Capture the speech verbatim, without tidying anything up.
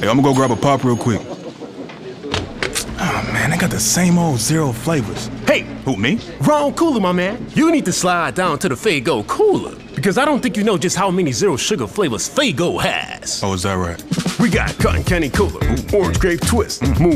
Hey, I'm gonna go grab a pop real quick. Oh, man, they got the same old zero flavors. Hey! Who, me? Wrong cooler, my man. You need to slide down to the Faygo cooler. Because I don't think you know just how many zero sugar flavors Faygo has. Oh, is that right? We got cotton candy cola, orange grape twist, Mm. moon